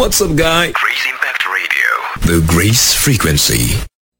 What's up, guy? Grace Impact Radio. The Grace Frequency.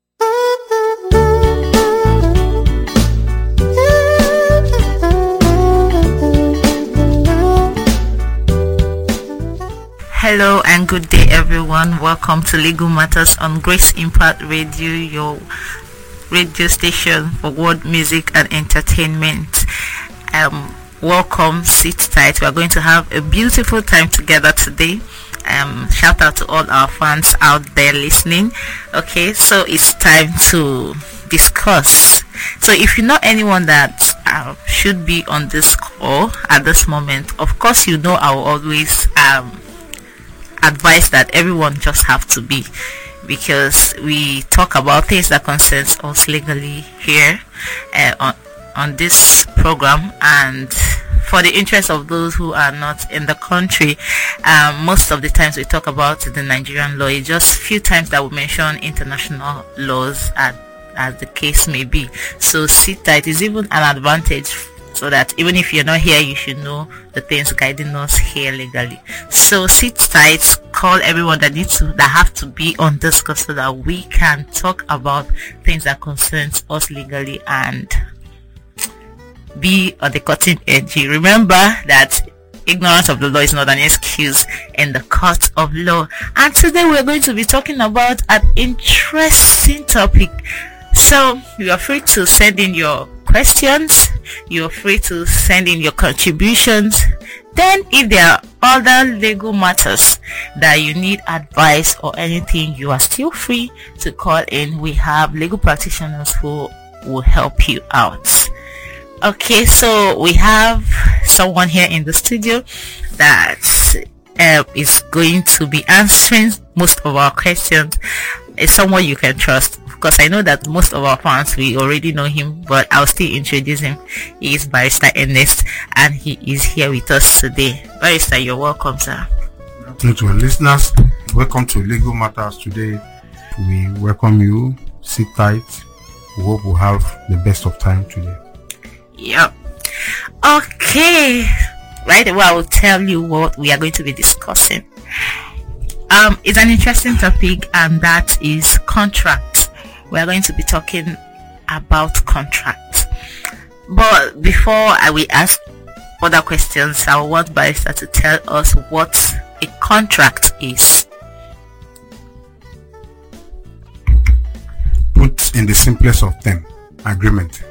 Hello and good day, everyone. Welcome to Legal Matters on Grace Impact Radio, your radio station for world music and entertainment. Welcome, sit tight. We are going to have a beautiful time together today. Shout out to all our fans out there listening. Okay, so it's time to discuss. So if you know anyone that should be on this call at this moment, of course you know I will always advice that everyone just have to be, because we talk about things that concerns us legally here on this program, and for the interest of those who are not in the country, most of the times we talk about the Nigerian law. It's just few times that we mention international laws as the case may be. So sit tight. Is even an advantage, so that even if you're not here, you should know the things guiding us here legally. So sit tight, call everyone that have to be on this call, so that we can talk about things that concerns us legally and be on the cutting edge. Remember that ignorance of the law is not an excuse in the court of law. And today we're going to be talking about an interesting topic. So you are free to send in your questions, you're free to send in your contributions. Then if there are other legal matters that you need advice or anything, you are still free to call in. We have legal practitioners who will help you out. Okay, so we have someone here in the studio that is going to be answering most of our questions. It's someone you can trust, because I know that most of our fans, we already know him, but I'll still introduce him. He is Barrister Ernest, and he is here with us today. Barrister, you're welcome, sir. Good afternoon to our listeners. Welcome to Legal Matters. Today we welcome you. Sit tight. We hope we'll have the best of time today. Yep. Okay. Right away, I will tell you what we are going to be discussing. It's an interesting topic, and that is contract. We are going to be talking about contract. But before we ask other questions, I want Barrister to tell us what a contract is. Put in the simplest of them, agreement.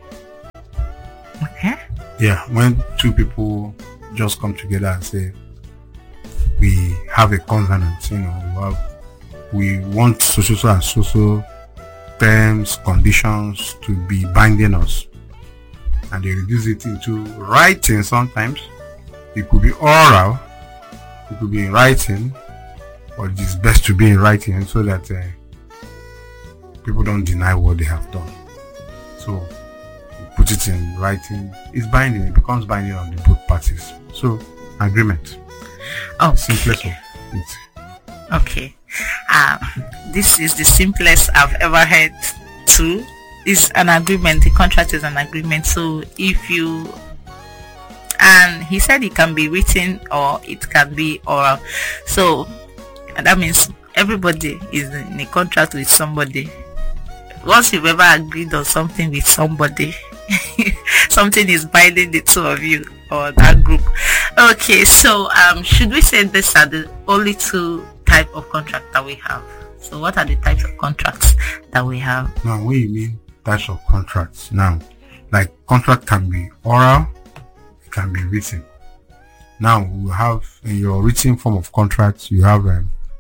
Okay. Yeah, when two people just come together and say, we have a covenant, we want so and so terms, conditions to be binding us, and they reduce it into writing. Sometimes it could be oral, it could be in writing, but it's best to be in writing so that people don't deny what they have done. So put it in writing, it's binding, it becomes binding on the both parties. So agreement. Okay. Simplest of it. Okay. This is the simplest I've ever heard too. It's an agreement. The contract is an agreement. So if you, and he said it can be written or it can be oral. So that means everybody is in a contract with somebody. Once you've ever agreed on something with somebody, something is binding the two of you or that group. Okay, so should we say these are the only two type of contract that we have? So what are the types of contracts that we have? Now, what do you mean types of contracts? Now, like contract can be oral, it can be written. Now we have in your written form of contracts, you have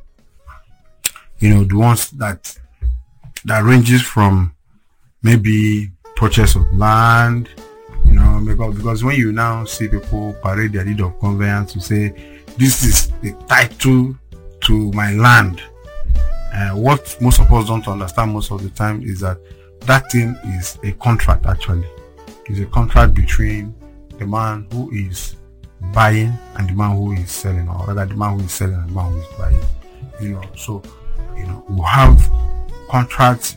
the ones that ranges from maybe purchase of land, because when you now see people parade their deed of conveyance to say this is the title to my land, what most of us don't understand most of the time is that thing is a contract. Actually, it's a contract between the man who is buying and the man who is selling, or rather the man who is selling and the man who is buying. So we have contracts,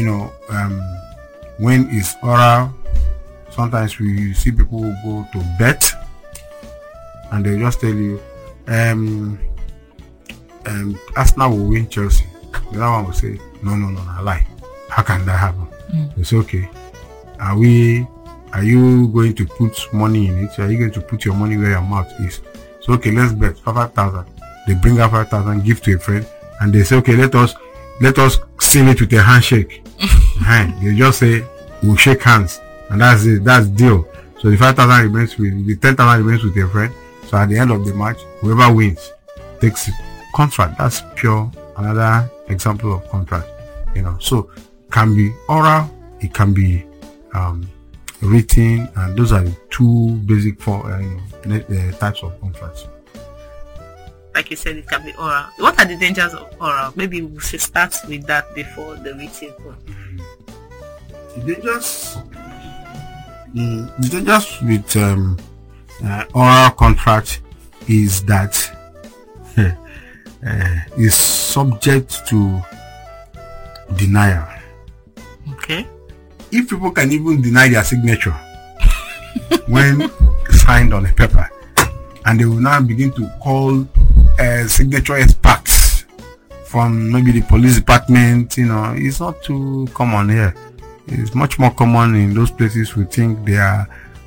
when it's oral. Sometimes we see people who go to bet and they just tell you, Arsenal will win Chelsea. The other one will say, no, I lie. How can that happen? They say, okay, are you going to put money in it? Are you going to put your money where your mouth is? So okay, let's bet 5,000. They bring out 5,000, give to a friend, and they say, okay, let us seal it with a handshake. They just say, we'll shake hands, and that's it. That's the deal. So the 5,000 remains with the 10,000 remains with a friend. So at the end of the match, whoever wins takes it. Contract. That's pure another example of contract. So it can be oral, it can be written, and those are the two basic types of contracts. Like you said, it can be oral. What are the dangers of oral? Maybe we should start with that before the written one. The dangers with oral contract is that is subject to denial. Okay. If people can even deny their signature when signed on a paper, and they will now begin to call signature experts from maybe the police department, it's not too common here. It's much more common in those places we think they are,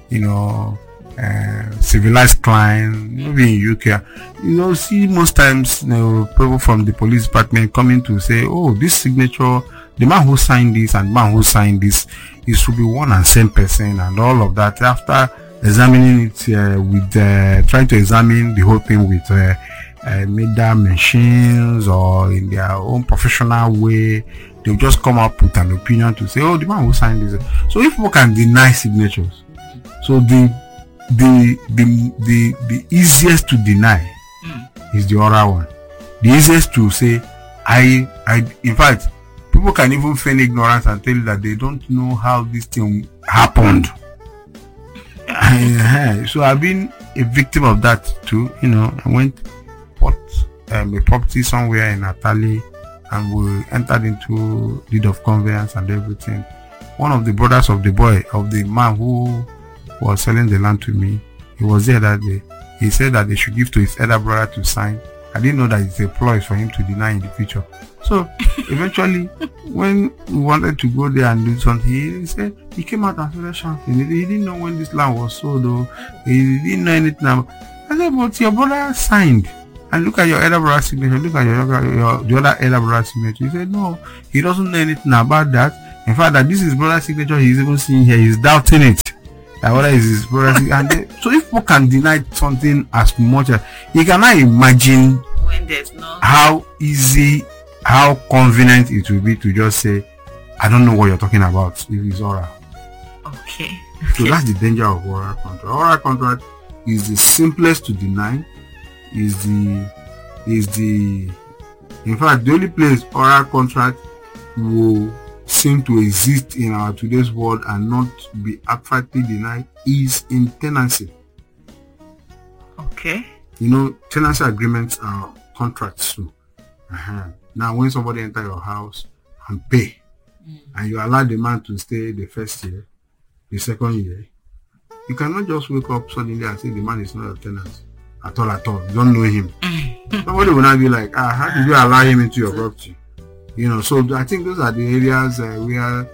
civilized clients. Maybe in UK, see most times, people from the police department coming to say, oh, this signature, the man who signed this and the man who signed this, it should be one and same person, and all of that. After examining it trying to examine the whole thing with media machines or in their own professional way, they'll just come up with an opinion to say, oh, the man who signed this. So if people can deny signatures, so the easiest to deny is the oral one. The easiest to say, in fact, people can even feign ignorance and tell you that they don't know how this thing happened. So I've been a victim of that too. I went bought a property somewhere in Atali, and we entered into deed of conveyance and everything. One of the brothers of the man who was selling the land to me, he was there that day. He said that they should give to his elder brother to sign. I didn't know that it's a ploy for him to deny in the future. So eventually, when we wanted to go there and do something, he said he came out and started shouting. He didn't know when this land was sold, though. He didn't know anything about. I said, but your brother signed. And look at your elder brother's signature. Look at the other elder brother's signature. He said, no, he doesn't know anything about that. In fact, that this is his brother's signature. He's even seeing here. He's doubting it. That whether is his brother's signature. So if people can deny something as much as you cannot imagine when there's no how easy, how convenient it will be to just say, I don't know what you're talking about if it's oral. Okay. So that's the danger of oral contract. Oral contract is the simplest to deny. In fact, the only place oral contract will seem to exist in our today's world and not be absolutely denied is in tenancy. Okay. Tenancy agreements are contracts too. Now, when somebody enter your house and pay, and you allow the man to stay the first year, the second year, you cannot just wake up suddenly and say the man is not your tenant at all. You don't know him. Somebody will not be like, how did you allow him into your property? So I think those are the areas where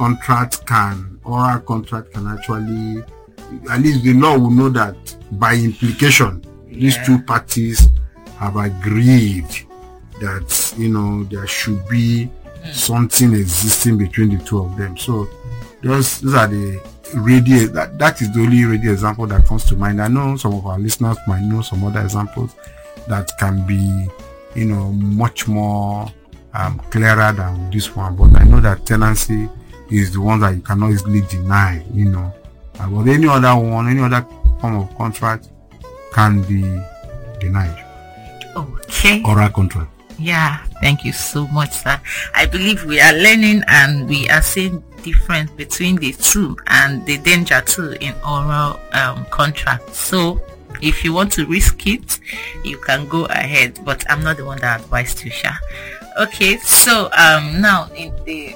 oral contract can actually, at least the law will know that by implication, these two parties have agreed that, there should be something existing between the two of them. So those are the that is the only radio example that comes to mind. I know some of our listeners might know some other examples that can be, much more clearer than this one, but I know that tenancy is the one that you cannot easily deny, but any other one, any other form of contract can be denied. Okay. Oral contract. Yeah, thank you so much, sir. I believe we are learning and we are seeing difference between the two and the danger too in oral contract. So if you want to risk it, you can go ahead, but I'm not the one that advised you, Sha. Okay, so now in the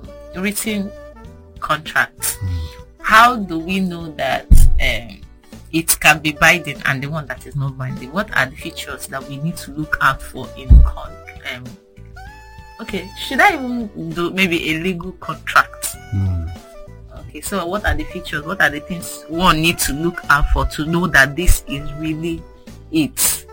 written contract, how do we know that it can be binding and the one that is not binding? What are the features that we need to look out for in okay, should I even do maybe a legal contract? Okay, so what are the features? What are the things one needs to look out for to know that this is really it?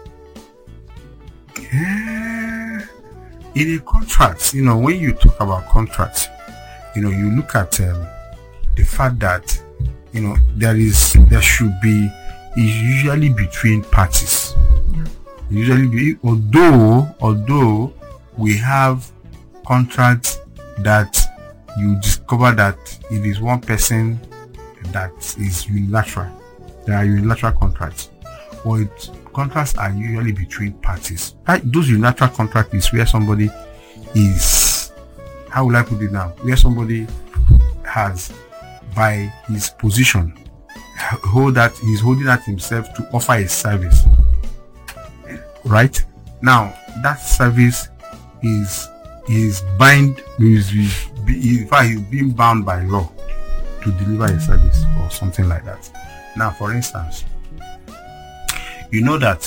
Yeah. In a contract, when you talk about contracts, you look at the fact that there should be, is usually between parties. Yeah. Usually be, although we have contracts that you discover that it is one person that is unilateral. There are unilateral contracts, but contracts are usually between parties. Those unilateral contracts is where somebody is, how will I put it now? Where somebody has, by his position, he's holding that himself to offer a service. Right? Now, that service is in fact, he's being bound by law to deliver a service or something like that. Now, for instance, you know that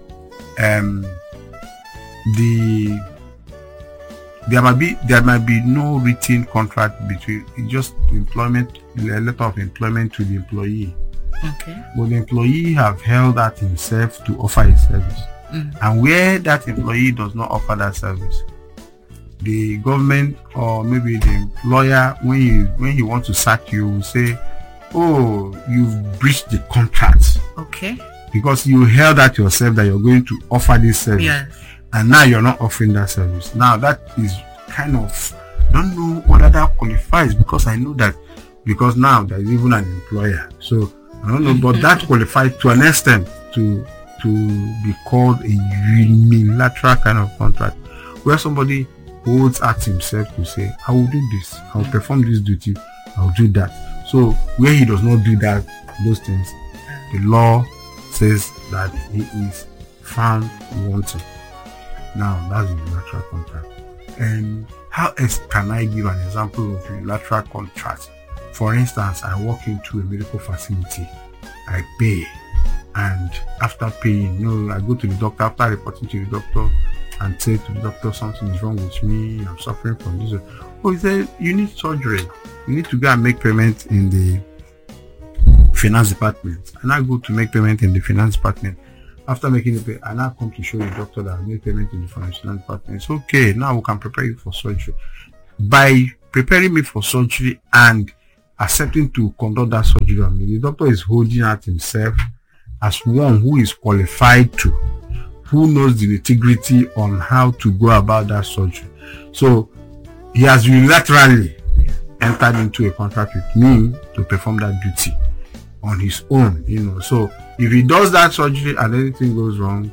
there might be no written contract between, just employment, a letter of employment to the employee. Okay. But the employee have held that himself to offer a service. And where that employee does not offer that service, the government or maybe the employer, when he wants to sack you, will say, "Oh, you've breached the contract." Okay. Because you held that yourself that you're going to offer this service. Yes. And now you're not offering that service. Now that is kind of, don't know whether that qualifies, because I know that, because now there is even an employer. So I don't know, but that qualifies to an extent to be called a unilateral kind of contract, where somebody holds at himself to say, "I will do this, I will perform this duty, I will do that." So where he does not do those things, the law says that he is found wanting. Now that's a unilateral contract. And how else can I give an example of unilateral contract? For instance, I walk into a medical facility, I pay, and after paying, I go to the doctor, after reporting to the doctor and say to the doctor, "Something is wrong with me, I'm suffering from this." Oh, he said, "You need surgery, you need to go and make payment in the finance department." And I go to make payment in the finance department. After making the payment, I now come to show the doctor that I made payment in the finance department. It's okay, now we can prepare you for surgery. By preparing me for surgery and accepting to conduct that surgery on me, the doctor is holding out himself as one who is qualified to, who knows the integrity on how to go about that surgery. So he has unilaterally entered into a contract with me to perform that duty on his own, So if he does that surgery and anything goes wrong,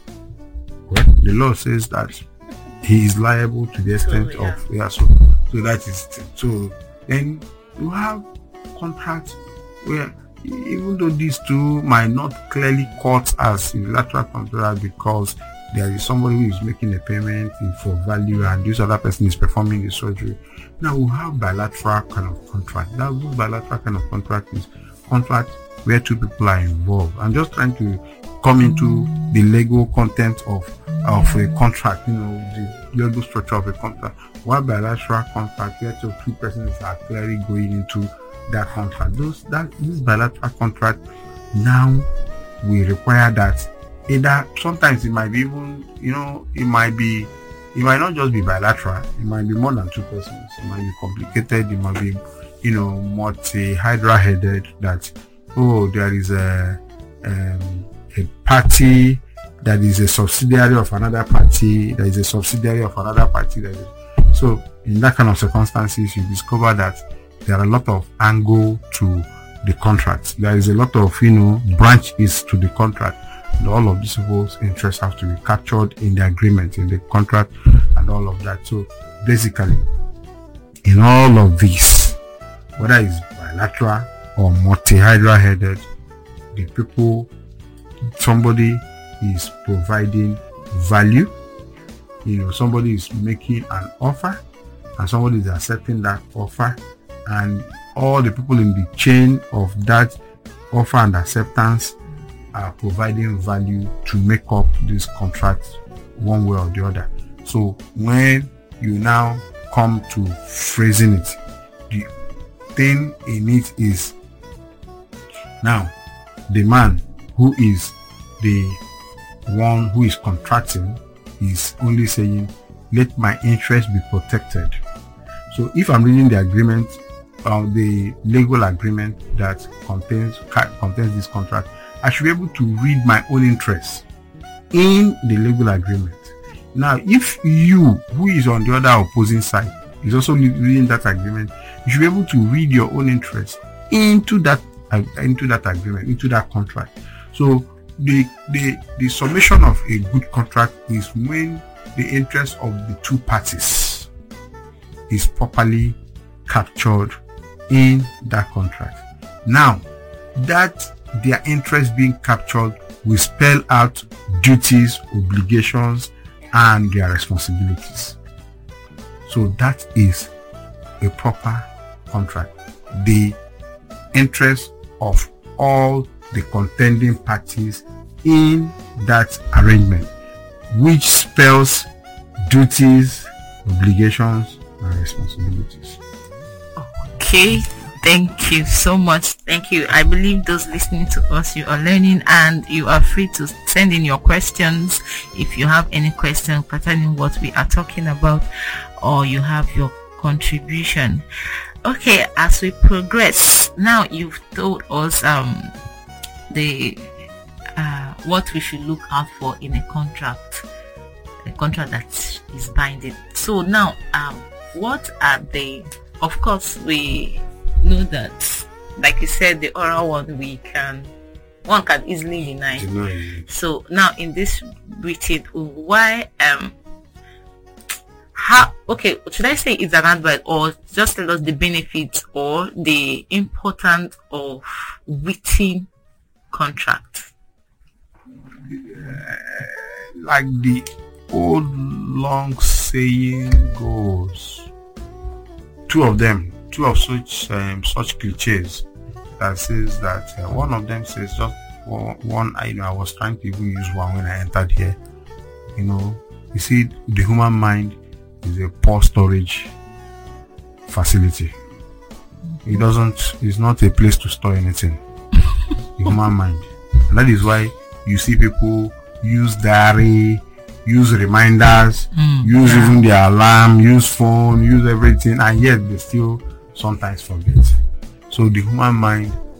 well, the law says that he is liable to the extent of, so that is, so then you have contracts where, even though these two might not clearly cut as unilateral contract, because there is somebody who is making a payment for value and this other person is performing the surgery. Now we have bilateral kind of contract. That bilateral kind of contract is contract where two people are involved. I'm just trying to come into the legal content of a contract, the legal structure of a contract. While bilateral contract, where two persons are clearly going into that contract. This bilateral contract now we require that either, sometimes it might be even, it might not just be bilateral, it might be more than two persons, it might be complicated, it might be, multi-hydra headed, that, there is a party that is a subsidiary of another party, there is a subsidiary of another party. So in that kind of circumstances, you discover that there are a lot of angle to the contract. There is a lot of, branches to the contract. And all of these people's interests have to be captured in the agreement, in the contract, and all of that. So basically, in all of this, whether it's bilateral or multi-hydra headed, the people, somebody is providing value, somebody is making an offer, and somebody is accepting that offer, and all the people in the chain of that offer and acceptance are providing value to make up this contract one way or the other. So when you now come to phrasing it, the thing in it is now the man who is the one who is contracting is only saying, let my interest be protected. So if I'm reading the agreement, the legal agreement that contains this contract, I should be able to read my own interests in the legal agreement. Now, if you, who is on the other opposing side, is also reading that agreement, you should be able to read your own interests into that agreement, into that contract. So the summation of a good contract is when the interest of the two parties is properly captured in that contract. Now, that their interest being captured will spell out duties, obligations, and their responsibilities. So that is a proper contract. The interest of all the contending parties in that arrangement, which spells duties, obligations, and responsibilities. Okay, thank you so much. Thank you. I believe those listening to us, you are learning, and you are free to send in your questions if you have any question pertaining what we are talking about, or you have your contribution. Okay, as we progress, now you've told us what we should look out for in a contract that is binding. So now, what are the, of course we know that, like you said, the oral one one can easily deny. So now in this written, why okay, should I say it's an advice, or just tell us the benefits or the importance of written contract? Like the old long saying goes, two of such cliches that says that one of them says, just one, I was trying to even use one when I entered here. You see, the human mind is a poor storage facility. It's not a place to store anything. The human mind. And that is why you see people use diary, use reminders, use even their alarm, use phone, use everything, and yet they still sometimes forget. So the human mind